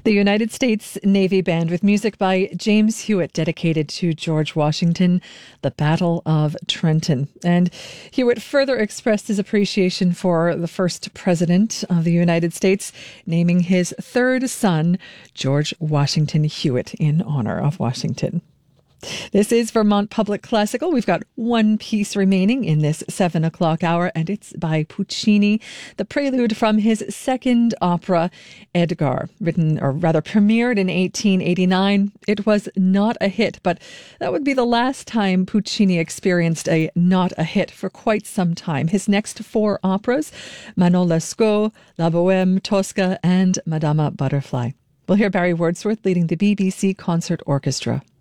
The United States Navy Band with music by James Hewitt dedicated to George Washington, the Battle of Trenton. And Hewitt further expressed his appreciation for the first president of the United States, naming his third son George Washington Hewitt in honor of Washington. This is Vermont Public Classical. We've got one piece remaining in this 7 o'clock hour, and it's by Puccini, the prelude from his second opera, Edgar, premiered in 1889. It was not a hit, but that would be the last time Puccini experienced a not a hit for quite some time. His next four operas, Manon Lescaut, La Bohème, Tosca, and Madama Butterfly. We'll hear Barry Wordsworth leading the BBC Concert Orchestra.